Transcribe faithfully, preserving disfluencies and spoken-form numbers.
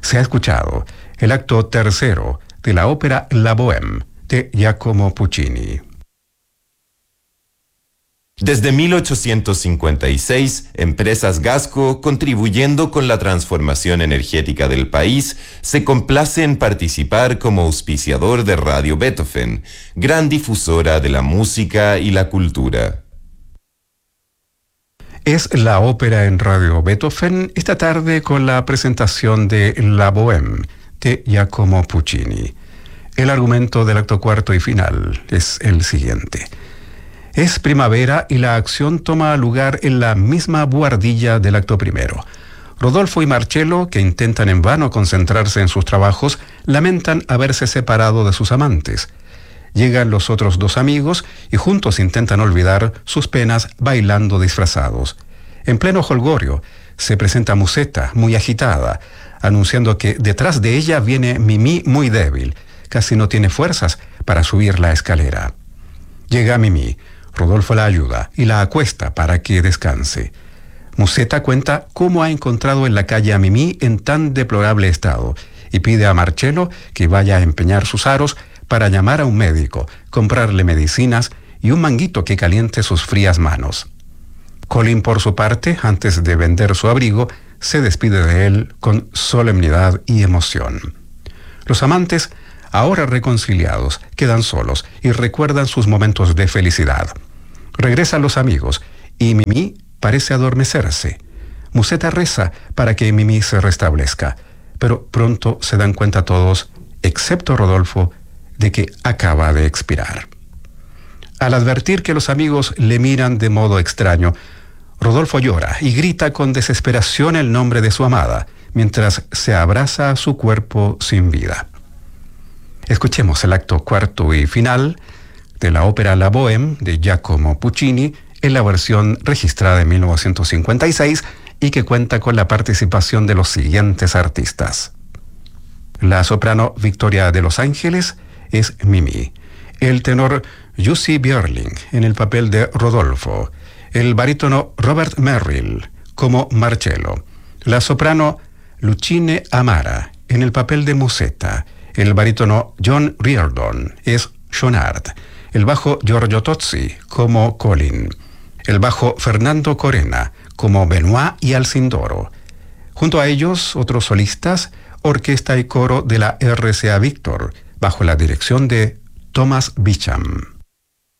Se ha escuchado el acto tercero de la ópera La Bohème de Giacomo Puccini. Desde mil ochocientos cincuenta y seis, Empresas Gasco, contribuyendo con la transformación energética del país, se complace en participar como auspiciador de Radio Beethoven, gran difusora de la música y la cultura. Es la ópera en Radio Beethoven esta tarde con la presentación de La Bohème de Giacomo Puccini. El argumento del acto cuarto y final es el siguiente. Es primavera y la acción toma lugar en la misma buhardilla del acto primero. Rodolfo y Marcello, que intentan en vano concentrarse en sus trabajos, lamentan haberse separado de sus amantes. Llegan los otros dos amigos y juntos intentan olvidar sus penas bailando disfrazados. En pleno jolgorio se presenta Musetta, muy agitada, anunciando que detrás de ella viene Mimì muy débil, casi no tiene fuerzas para subir la escalera. Llega Mimì. Rodolfo la ayuda y la acuesta para que descanse. Musetta cuenta cómo ha encontrado en la calle a Mimì en tan deplorable estado y pide a Marcello que vaya a empeñar sus aros para llamar a un médico, comprarle medicinas y un manguito que caliente sus frías manos. Colin, por su parte, antes de vender su abrigo, se despide de él con solemnidad y emoción. Los amantes, ahora reconciliados, quedan solos y recuerdan sus momentos de felicidad. Regresan los amigos y Mimì parece adormecerse. Musetta reza para que Mimì se restablezca, pero pronto se dan cuenta todos, excepto Rodolfo, de que acaba de expirar. Al advertir que los amigos le miran de modo extraño, Rodolfo llora y grita con desesperación el nombre de su amada, mientras se abraza a su cuerpo sin vida. Escuchemos el acto cuarto y final de la ópera La Bohème de Giacomo Puccini en la versión registrada en mil novecientos cincuenta y seis y que cuenta con la participación de los siguientes artistas. La soprano Victoria de Los Ángeles es Mimì, el tenor Jussi Björling en el papel de Rodolfo, el barítono Robert Merrill como Marcello, la soprano Luchine Amara en el papel de Musetta, el barítono John Riordan es Schoenhardt, el bajo Giorgio Tozzi como Colin, el bajo Fernando Corena como Benoit y Alcindoro. Junto a ellos, otros solistas, orquesta y coro de la R C A Víctor, bajo la dirección de Thomas Beecham.